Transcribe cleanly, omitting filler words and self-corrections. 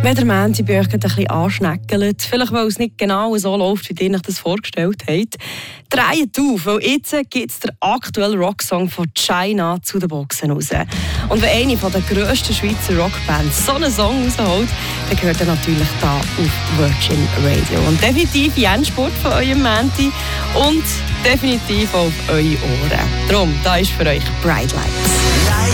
Wenn der Mandy bei euch ein bisschen anschneckelt, vielleicht weil es nicht genau so läuft, wie ihr euch das vorgestellt habt, dreht auf, weil jetzt gibt es den aktuellen Rocksong von China zu den Boxen raus. Und wenn eine der grössten Schweizer Rockbands so einen Song rausholt, dann gehört er natürlich da auf Virgin Radio. Und definitiv in Endspurt von eurem Mandy und definitiv auf eure Ohren. Darum, da ist für euch Bright Lights.